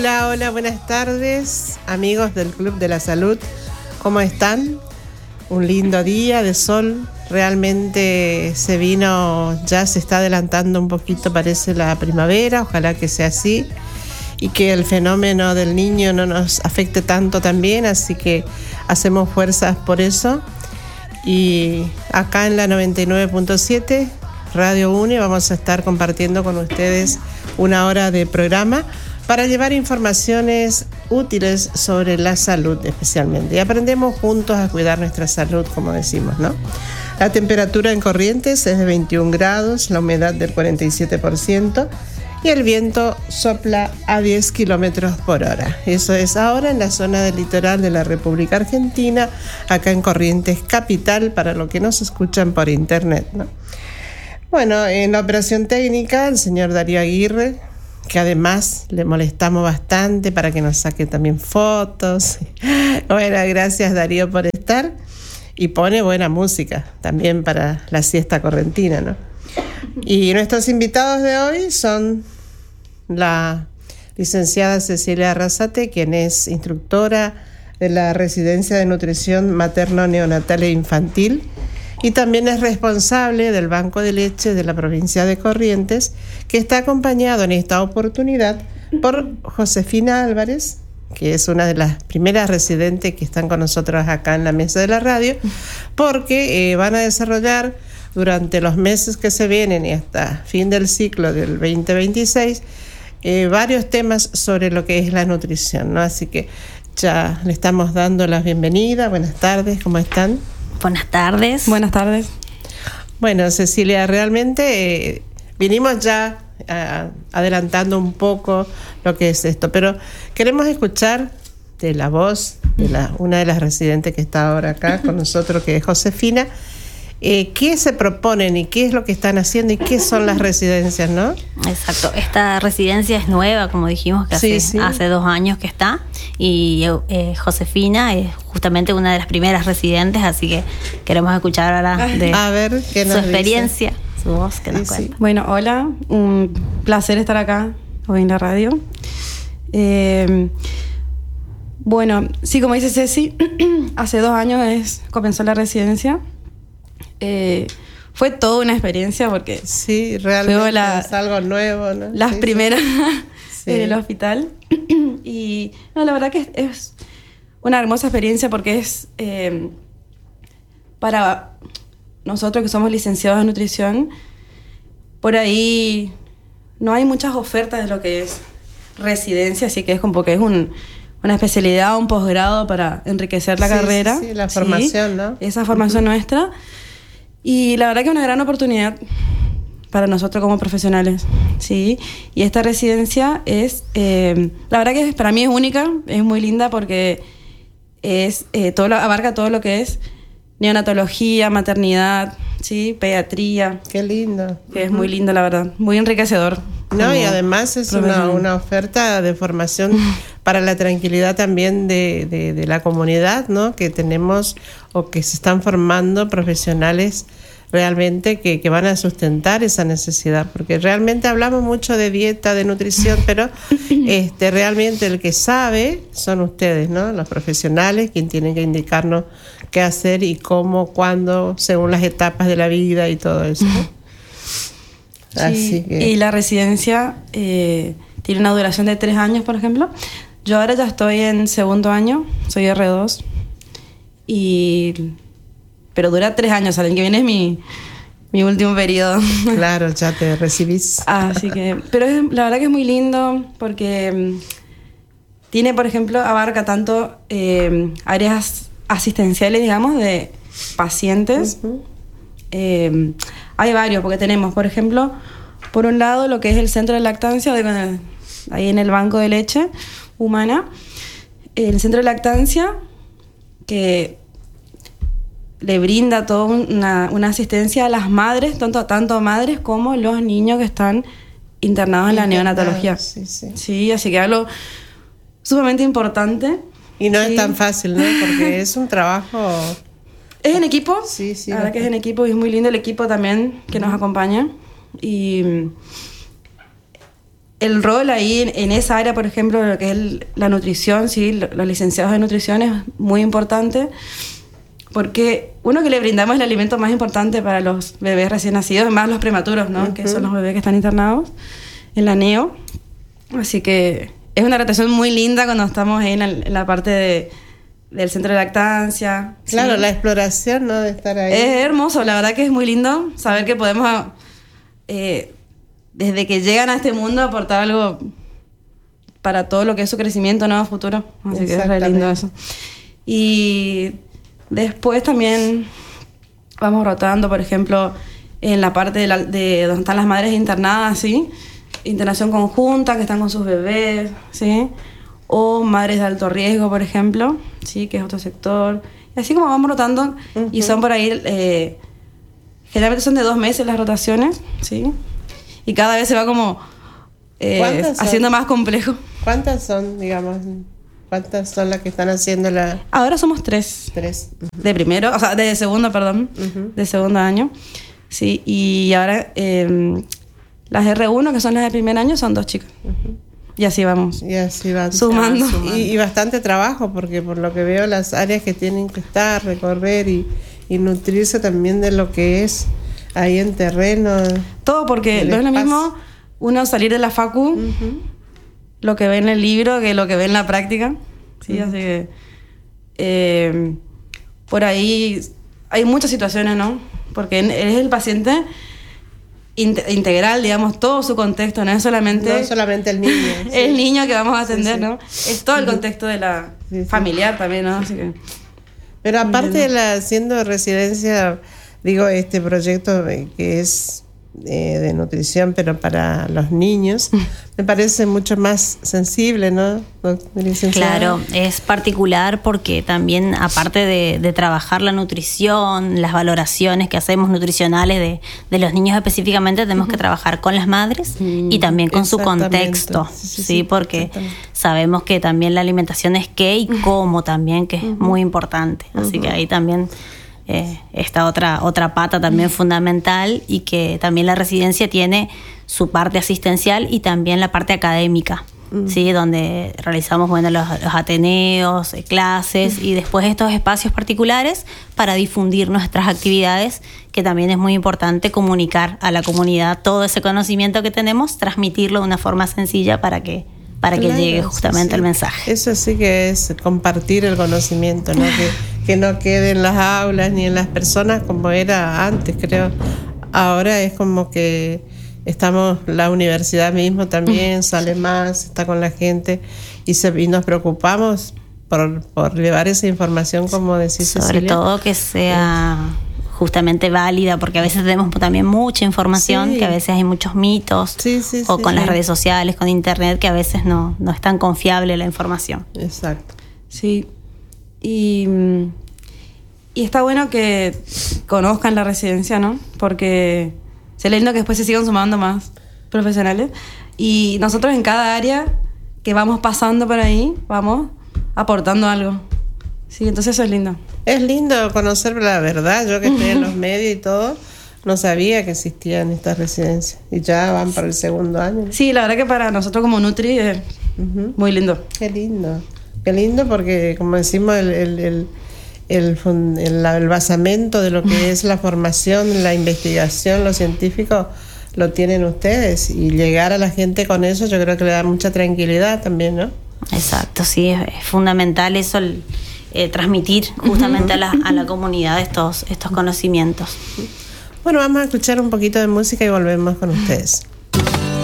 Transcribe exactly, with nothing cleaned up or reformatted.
Hola, hola, buenas tardes, amigos del Club de la Salud. ¿Cómo están? Un lindo día de sol. Realmente se vino, ya se está adelantando un poquito, parece la primavera. Ojalá que sea así y que el fenómeno del niño no nos afecte tanto también. Así que hacemos fuerzas por eso. Y acá en la noventa y nueve punto siete, Radio UNE, vamos a estar compartiendo con ustedes una hora de programa para llevar informaciones útiles sobre la salud especialmente. Y aprendemos juntos a cuidar nuestra salud, como decimos, ¿no? La temperatura en Corrientes es de veintiún grados, la humedad del cuarenta y siete por ciento y el viento sopla a diez kilómetros por hora. Eso es ahora en la zona del litoral de la República Argentina, acá en Corrientes Capital, para los que nos escuchan por internet, ¿no? Bueno, en la operación técnica, el señor Darío Aguirre, que además le molestamos bastante para que nos saque también fotos. Bueno, gracias Darío por estar. Y pone buena música también para la siesta correntina, ¿no? Y nuestros invitados de hoy son la licenciada Cecilia Arrasate, quien es instructora de la Residencia de Nutrición Materno-Neonatal e Infantil, y también es responsable del Banco de Leche de la provincia de Corrientes, que está acompañado en esta oportunidad por Josefina Álvarez, que es una de las primeras residentes que están con nosotros acá en la mesa de la radio, porque eh, van a desarrollar durante los meses que se vienen y hasta fin del ciclo del veinte veintiséis eh, varios temas sobre lo que es la nutrición, ¿no? Así que ya le estamos dando la bienvenida. Buenas tardes, ¿cómo están? Buenas tardes. Buenas tardes. Bueno, Cecilia, realmente eh, vinimos ya uh, adelantando un poco lo que es esto, pero queremos escuchar de la voz de la, una de las residentes que está ahora acá con nosotros, que es Josefina, eh, qué se proponen y qué es lo que están haciendo y qué son las residencias, ¿no? Exacto, esta residencia es nueva, como dijimos, que hace, sí, sí. hace dos años que está, y eh, Josefina es justamente una de las primeras residentes, así que queremos escuchar ahora de a ver, ¿qué nos su experiencia, dice? Su voz, que nos sí, cuenta. Sí. Bueno, hola, un placer estar acá hoy en la radio. Eh, bueno, sí, como dice Ceci, hace dos años es, comenzó la residencia. Eh, fue toda una experiencia porque sí, realmente la, es algo nuevo, ¿no? Las sí, primeras sí. en el hospital. Y no, la verdad que es, es una hermosa experiencia porque es eh, para nosotros que somos licenciados en nutrición, por ahí no hay muchas ofertas de lo que es residencia, así que es como que es un, una especialidad, un posgrado para enriquecer la sí, carrera. Sí, sí, la formación, ¿sí? ¿no? Esa formación uh-huh. nuestra. Y la verdad que es una gran oportunidad para nosotros como profesionales, ¿sí? Y esta residencia es, eh, la verdad que para mí es única, es muy linda porque es eh, todo lo, abarca todo lo que es neonatología, maternidad, ¿sí? Pediatría. Qué lindo. Que es muy lindo, la verdad, muy enriquecedor. No, y además es una, una oferta de formación para la tranquilidad también de, de, de la comunidad, ¿no? Que tenemos o que se están formando profesionales realmente que, que van a sustentar esa necesidad, porque realmente hablamos mucho de dieta, de nutrición, pero este realmente el que sabe son ustedes, ¿no? Los profesionales, quienes tienen que indicarnos qué hacer y cómo, cuándo, según las etapas de la vida y todo eso, ¿no? Sí, Así que... y la residencia eh, tiene una duración de tres años, por ejemplo. Yo ahora ya estoy en segundo año, soy erre dos, y... pero dura tres años, ¿saben? Que viene es mi, mi último periodo. Claro, ya te recibís. Así que, pero es, la verdad que es muy lindo porque tiene, por ejemplo, abarca tanto eh, áreas asistenciales, digamos, de pacientes. Uh-huh. Eh, hay varios, porque tenemos, por ejemplo, por un lado lo que es el centro de lactancia, de, ahí en el banco de leche humana, el centro de lactancia que le brinda toda una, una asistencia a las madres, tanto, tanto madres como los niños que están internados en la neonatología. Sí, sí. Sí, así que algo sumamente importante. Y no sí. es tan fácil, ¿no? Porque es un trabajo... Es en equipo, sí, sí, la verdad que es en equipo y es muy lindo el equipo también que nos acompaña. Y el rol ahí en, en esa área, por ejemplo, lo que es el, la nutrición, ¿sí? Los licenciados de nutrición es muy importante, porque uno que le brindamos el alimento más importante para los bebés recién nacidos, más los prematuros, ¿no? Uh-huh. Que son los bebés que están internados en la NEO. Así que es una rotación muy linda cuando estamos ahí en la, en la parte de, del centro de lactancia. Claro, ¿sí? La exploración, ¿no? De estar ahí. Es hermoso, la verdad que es muy lindo saber que podemos, eh, desde que llegan a este mundo, aportar algo para todo lo que es su crecimiento, ¿no? Futuro. Así que es re lindo eso. Y después también vamos rotando, por ejemplo, en la parte de, la, de donde están las madres internadas, ¿sí? Internación conjunta, que están con sus bebés, ¿sí? O madres de alto riesgo, por ejemplo, ¿sí? Que es otro sector. Y así como vamos rotando, uh-huh. Y son por ahí, eh, generalmente son de dos meses las rotaciones, ¿sí? Y cada vez se va como eh, haciendo más complejo. ¿Cuántas son, digamos? ¿Cuántas son las que están haciendo la...? Ahora somos tres. Tres. Uh-huh. De primero, o sea, de segundo, perdón. Uh-huh. De segundo año. Sí, y ahora eh, las erre uno, que son las de primer año, son dos chicas. Uh-huh. Y así vamos. Y así van sumando. sumando. Y, y bastante trabajo, porque por lo que veo, las áreas que tienen que estar, recorrer y, y nutrirse también de lo que es ahí en terreno. Todo, porque no es lo mismo uno salir de la facu... Uh-huh. Lo que ve en el libro que lo que ve en la práctica, ¿sí? Uh-huh. Así que eh, por ahí hay muchas situaciones, ¿no? Porque es el paciente int- integral, digamos, todo su contexto, no es solamente... No solamente el niño. Sí. El niño que vamos a atender, sí, sí. ¿no? Es todo el contexto de la sí, sí. familiar también, ¿no? Así que... Pero aparte de la siendo residencia, digo, este proyecto que es... Eh, de nutrición, pero para los niños, me parece mucho más sensible, ¿no? Claro, es particular porque también, aparte de, de trabajar la nutrición, las valoraciones que hacemos nutricionales de, de los niños específicamente, tenemos uh-huh. que trabajar con las madres y también con su contexto, sí, sí, sí porque sabemos que también la alimentación es qué y cómo también, que es uh-huh. muy importante, así uh-huh. que ahí también... Eh, esta otra, otra pata también mm. fundamental, y que también la residencia tiene su parte asistencial y también la parte académica, mm. ¿sí? Donde realizamos bueno, los, los ateneos, eh, clases mm. y después estos espacios particulares para difundir nuestras actividades, que también es muy importante comunicar a la comunidad todo ese conocimiento que tenemos, transmitirlo de una forma sencilla para que para claro, que llegue justamente sí, sí. el mensaje. Eso sí que es compartir el conocimiento, ¿no? que, que no quede en las aulas ni en las personas como era antes, creo. Ahora es como que estamos, la universidad mismo también sale más, está con la gente y, se, y nos preocupamos por, por llevar esa información, como decís, sobre Cecilia. todo que sea... justamente válida, porque a veces tenemos también mucha información, sí. que a veces hay muchos mitos, sí, sí, o sí, con sí. las redes sociales, con internet, que a veces no, no es tan confiable la información. Exacto. Sí. Y, y está bueno que conozcan la residencia, ¿no? Porque sería lindo que después se sigan sumando más profesionales. Y nosotros en cada área que vamos pasando por ahí, vamos aportando algo. Sí, entonces eso es lindo. Es lindo conocer la verdad. Yo que estoy en los medios y todo, no sabía que existían estas residencias. Y ya van para el segundo año. Sí, la verdad que para nosotros como Nutri es uh-huh. muy lindo. Qué lindo. Qué lindo porque, como decimos, el, el, el, el, el, el basamento de lo que es la formación, la investigación, lo científico, lo tienen ustedes. Y llegar a la gente con eso yo creo que le da mucha tranquilidad también, ¿no? Exacto, sí, es, es fundamental eso, el... Eh, transmitir justamente uh-huh. a, la, a la comunidad estos, estos conocimientos. Bueno, vamos a escuchar un poquito de música y volvemos con ustedes.